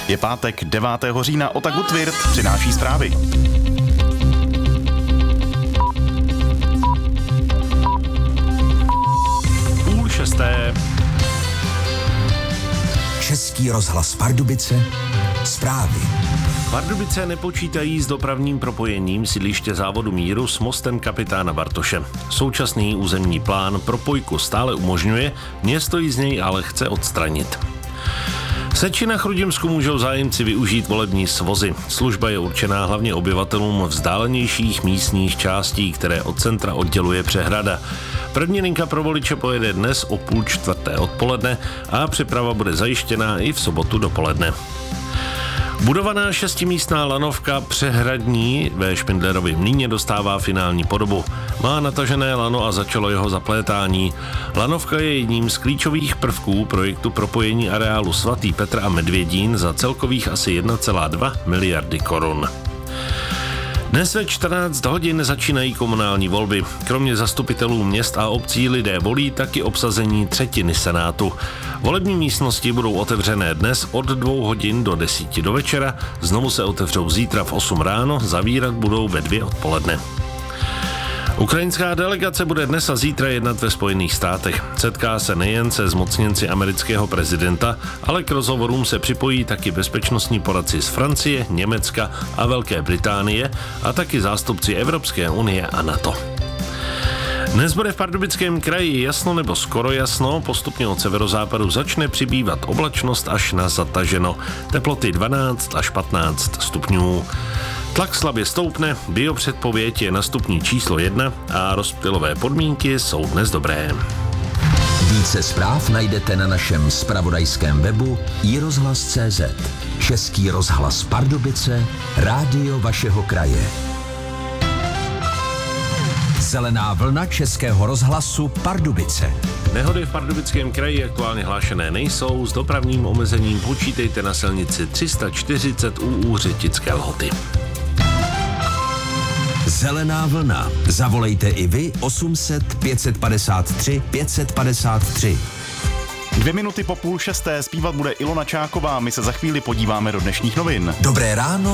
Je pátek 9. října, Ota Gutwirth přináší zprávy. Půl šesté. Český rozhlas Pardubice, zprávy. Pardubice nepočítají s dopravním propojením sídliště závodu Míru s mostem kapitána Bartoše. Současný územní plán propojku stále umožňuje, město ji z něj ale chce odstranit. V Seči na Chrudimsku můžou zájemci využít volební svozy. Služba je určená hlavně obyvatelům vzdálenějších místních částí, které od centra odděluje přehrada. První linka pro voliče pojede dnes o 3:30 odpoledne a přeprava bude zajištěná i v sobotu dopoledne. Budovaná 6místná lanovka Přehradní ve Špindlerově mlýně dostává finální podobu. Má natažené lano a začalo jeho zaplétání. Lanovka je jedním z klíčových prvků projektu propojení areálu Svatý Petr a Medvědín za celkových asi 1,2 miliardy korun. Dnes ve 14 hodin začínají komunální volby. Kromě zastupitelů měst a obcí lidé volí taky obsazení třetiny senátu. Volební místnosti budou otevřené dnes od 2 hodin do 10 do večera, znovu se otevřou zítra v 8 ráno, zavírat budou ve 2 odpoledne. Ukrajinská delegace bude dnes a zítra jednat ve Spojených státech. Setká se nejen se zmocněnci amerického prezidenta, ale k rozhovorům se připojí taky bezpečnostní poradci z Francie, Německa a Velké Británie a taky zástupci Evropské unie a NATO. Dnes bude v Pardubickém kraji jasno nebo skoro jasno, postupně od severozápadu začne přibývat oblačnost až na zataženo. Teploty 12 až 15 stupňů. Tlak slabě stoupne, biopředpověď je na stupni číslo 1 a rozptylové podmínky jsou dnes dobré. Více zpráv najdete na našem zpravodajském webu iRozhlas.cz. Český rozhlas Pardubice, rádio vašeho kraje. Zelená vlna Českého rozhlasu Pardubice. Nehody v Pardubickém kraji aktuálně hlášené nejsou, s dopravním omezením počítejte na silnici 340 u Řetické Lhoty. Zelená vlna. Zavolejte i vy 800 553 553. 2 minuty po 5:30 zpívat bude Ilona Čáková. My se za chvíli podíváme do dnešních novin. Dobré ráno